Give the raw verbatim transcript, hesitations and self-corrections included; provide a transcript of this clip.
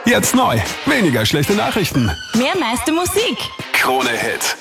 Jetzt neu. Weniger schlechte Nachrichten. Mehr nice Musik. Krone Hit.